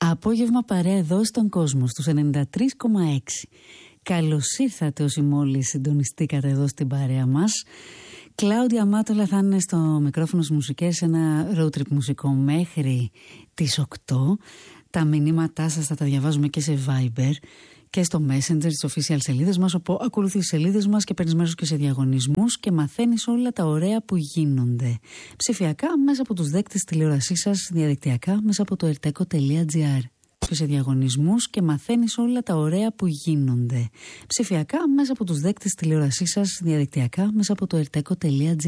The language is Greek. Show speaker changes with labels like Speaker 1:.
Speaker 1: Απόγευμα παρέα εδώ στον κόσμο στους 93,6. Καλώς ήρθατε όσοι μόλις συντονιστήκατε εδώ στην παρέα μας. Κλάουδια Μάτολα θα είναι στο μικρόφωνο στις μουσικές, ένα road trip μουσικό μέχρι τις 8. Τα μηνύματά σας θα τα διαβάζουμε και σε Viber και στο Messenger, στις official σελίδες μας, όπου ακολουθείς τις σελίδες μας και παίρνεις μέρος και σε διαγωνισμούς και μαθαίνεις όλα τα ωραία που γίνονται. Ψηφιακά μέσα από τους δέκτες τηλεόρασής σας, διαδικτυακά μέσα από το erteco.gr. Και σε διαγωνισμούς και μαθαίνεις όλα τα ωραία που γίνονται. Ψηφιακά μέσα από τους δέκτες τηλεόρασής σας, διαδικτυακά μέσα από το erteco.gr.